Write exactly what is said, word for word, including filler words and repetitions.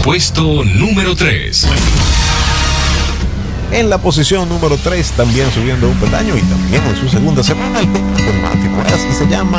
Puesto número tres. En la posición número tres, también subiendo un peldaño y también en su segunda semana, el temático así se llama